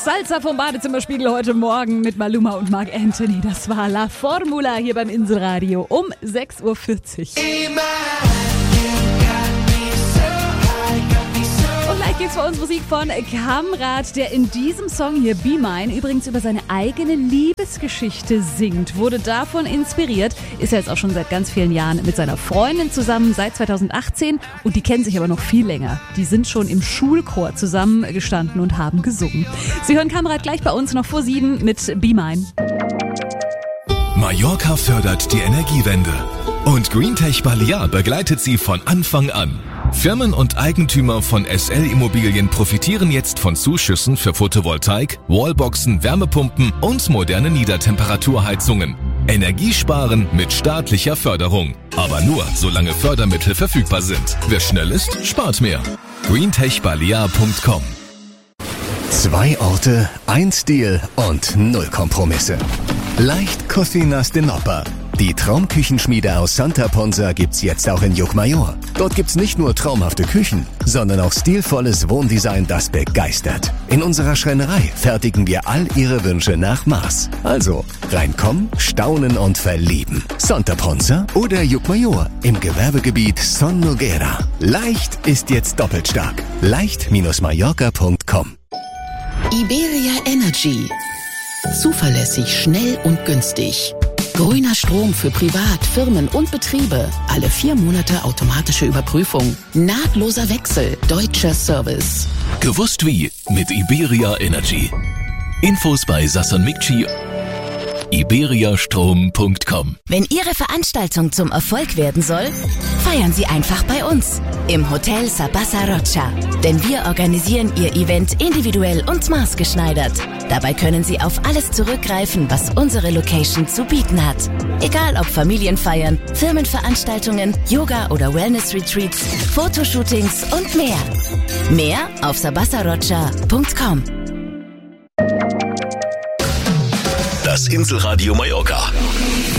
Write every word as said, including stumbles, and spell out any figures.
Salsa vom Badezimmerspiegel heute Morgen mit Maluma und Marc Anthony. Das war La Formula hier beim Inselradio um sechs Uhr vierzig. Und gleich gibt's für uns Musik von Kamrat, der in diesem Song hier Be Mine übrigens über seine eigene Liebesgeschichte singt. Wurde davon inspiriert, ist er jetzt auch schon seit ganz vielen Jahren mit seiner Freundin zusammen, seit zweitausendachtzehn. Und die kennen sich aber noch viel länger. Die sind schon im Schulchor zusammengestanden und haben gesungen. Sie hören Kamrat gleich bei uns noch vor sieben mit Be Mine. Mallorca fördert die Energiewende. Und Greentech Balear begleitet sie von Anfang an. Firmen und Eigentümer von S L Immobilien profitieren jetzt von Zuschüssen für Photovoltaik, Wallboxen, Wärmepumpen und moderne Niedertemperaturheizungen. Energiesparen mit staatlicher Förderung. Aber nur, solange Fördermittel verfügbar sind. Wer schnell ist, spart mehr. greentech balear punkt com. Zwei Orte, ein Stil und null Kompromisse. Leicht Cocinas de Nopper. Die Traumküchenschmiede aus Santa Ponsa gibt's jetzt auch in Llucmajor. Dort gibt's nicht nur traumhafte Küchen, sondern auch stilvolles Wohndesign, das begeistert. In unserer Schreinerei fertigen wir all Ihre Wünsche nach Maß. Also reinkommen, staunen und verlieben. Santa Ponsa oder Llucmajor im Gewerbegebiet Son Noguera. Leicht ist jetzt doppelt stark. leicht Bindestrich mallorca punkt com. Iberia Energy. Zuverlässig, schnell und günstig. Grüner Strom für Privat, Firmen und Betriebe. Alle vier Monate automatische Überprüfung. Nahtloser Wechsel. Deutscher Service. Gewusst wie mit Iberia Energy. Infos bei Sasson Mikci. iberiastrom punkt com. Wenn Ihre Veranstaltung zum Erfolg werden soll, feiern Sie einfach bei uns im Hotel Sabasa Rocha. Denn wir organisieren Ihr Event individuell und maßgeschneidert. Dabei können Sie auf alles zurückgreifen, was unsere Location zu bieten hat. Egal ob Familienfeiern, Firmenveranstaltungen, Yoga- oder Wellness-Retreats, Fotoshootings und mehr. Mehr auf sabasa rocha punkt com. Das Inselradio Mallorca.